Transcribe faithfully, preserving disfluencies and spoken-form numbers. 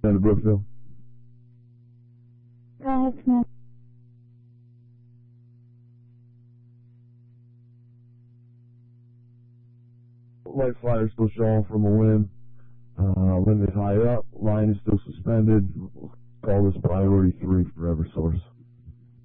Down to Brookville. Uh, it's not. Light flyer still showing from a wind. Uh, wind is high up. Line is still suspended. We'll call this priority three for Eversource.